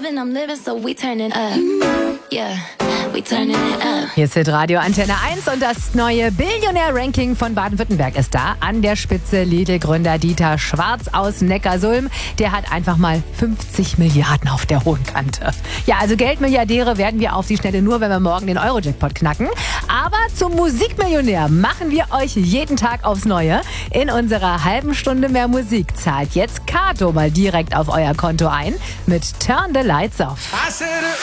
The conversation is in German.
and I'm living, so we turning up. Yeah, we turning it up. Hier ist Radio Antenne 1 und das neue Billionär-Ranking von Baden-Württemberg ist da. An der Spitze Lidl-Gründer Dieter Schwarz aus Neckarsulm. Der hat einfach mal 50 Milliarden auf der hohen Kante. Ja, also Geldmilliardäre werden wir auf die Schnelle nur, wenn wir morgen den Euro-Jackpot knacken. Aber zum Musikmillionär machen wir euch jeden Tag aufs Neue. In unserer halben Stunde mehr Musik zahlt jetzt Kato mal direkt auf euer Konto ein mit Turn the Lights Off.